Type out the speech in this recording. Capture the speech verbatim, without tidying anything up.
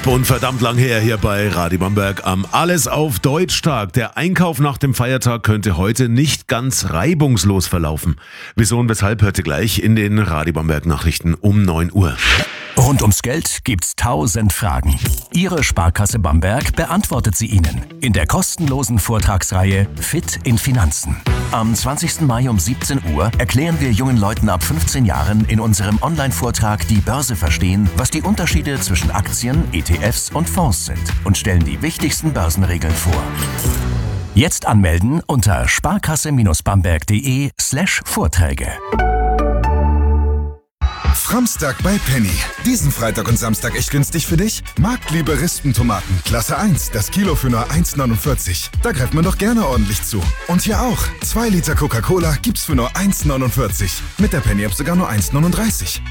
Und verdammt lang her hier bei Radio Bamberg am Alles auf Deutsch-Tag. Der Einkauf nach dem Feiertag könnte heute nicht ganz reibungslos verlaufen. Wieso und weshalb hört ihr gleich in den Radio Bamberg Nachrichten um neun Uhr. Rund ums Geld gibt's tausend Fragen. Ihre Sparkasse Bamberg beantwortet sie Ihnen in der kostenlosen Vortragsreihe Fit in Finanzen. Am zwanzigsten Mai um siebzehn Uhr erklären wir jungen Leuten ab fünfzehn Jahren in unserem Online-Vortrag Die Börse verstehen, was die Unterschiede zwischen Aktien, E T Fs und Fonds sind und stellen die wichtigsten Börsenregeln vor. Jetzt anmelden unter sparkasse-bamberg.de slash Vorträge. Framstag bei Penny. Diesen Freitag und Samstag echt günstig für dich? Marktliebe Rispentomaten, Klasse eins, das Kilo für nur eins neunundvierzig. Da greift man doch gerne ordentlich zu. Und hier auch, zwei Liter Coca-Cola gibt's für nur eins neunundvierzig. Mit der Penny-App sogar nur eins neununddreißig.